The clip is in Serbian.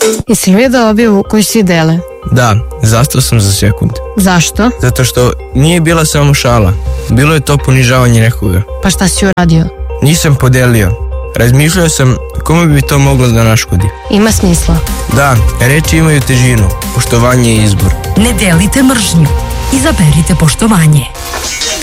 Jesi li vidio objavu koju svi dele? Da, zastao sam za sekund. Zašto? Zato što nije bila samo šala. Bilo je to ponižavanje nekoga. Pa šta si uradio? Nisam podelio. Razmišljao sam kome bi to moglo da naškodi. Ima smisla. Da, reči imaju težinu. Poštovanje je izbor. Ne delite mržnju. Izaberite poštovanje.